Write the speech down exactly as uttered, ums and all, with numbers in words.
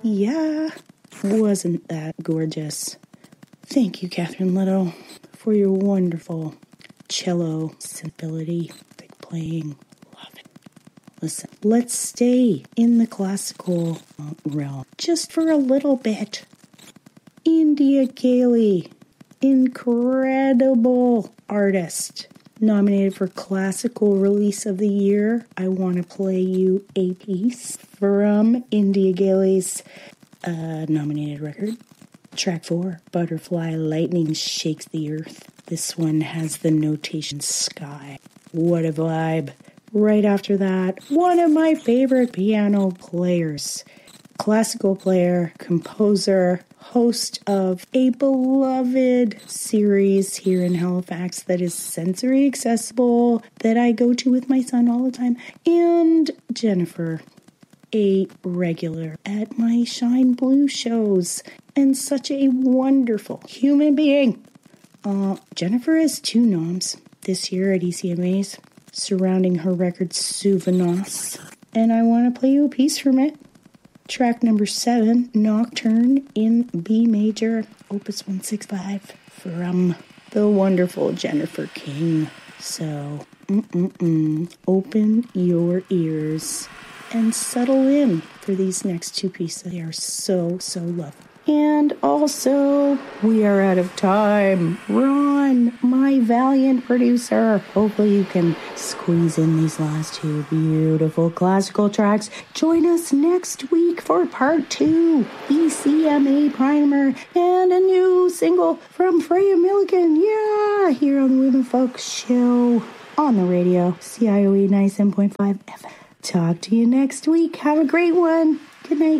Yeah, wasn't that gorgeous? Thank you, Catherine Little, for your wonderful cello sensibility, playing. Love it. Listen, let's stay in the classical realm just for a little bit. India Gailey, incredible artist, nominated for Classical Release of the Year. I want to play you a piece from India Gailey's uh, nominated record. Track four, Butterfly Lightning Shakes the Earth. This one has the notation sky. What a vibe. Right after that, one of my favorite piano players, classical player, composer, host of a beloved series here in Halifax that is sensory accessible, that I go to with my son all the time, and Jennifer, a regular at my Shine Blue shows, and such a wonderful human being. Uh, Jennifer has two noms this year at E C M As surrounding her record Souvenirs, and I want to play you a piece from it. Track number seven, Nocturne in B major, opus one sixty-five, from the wonderful Jennifer King. So, mm-mm-mm, open your ears and settle in for these next two pieces. They are so, so lovely. And also, we are out of time. Ron, my valiant producer. Hopefully you can squeeze in these last two beautiful classical tracks. Join us next week for part two, E C M A Primer, and a new single from Freya Milliken. Yeah, here on the Women Folk Show on the radio, C I O E ninety-seven point five F M. Talk to you next week. Have a great one. Good night.